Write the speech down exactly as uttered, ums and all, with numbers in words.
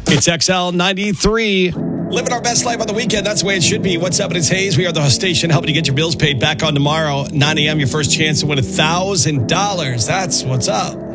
It's X L ninety-three. Living our best life on the weekend. That's the way it should be. What's up? It's Hayes. We are the station helping you get your bills paid. Back on tomorrow, nine a.m. Your first chance to win one thousand dollars. That's what's up.